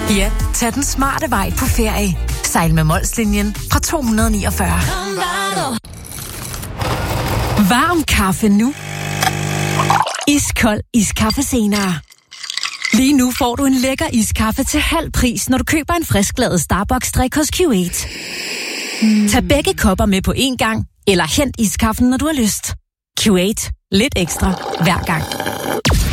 Ja, tag den smarte vej på ferie. Sejl med Molslinjen fra 249. Varm kaffe nu. Iskold iskaffe senere. Lige nu får du en lækker iskaffe til halv pris, når du køber en frisklavet Starbucks-drik hos Q8. Tag begge kopper med på én gang, eller hent iskaffen, når du har lyst. Q8. Lidt ekstra hver gang.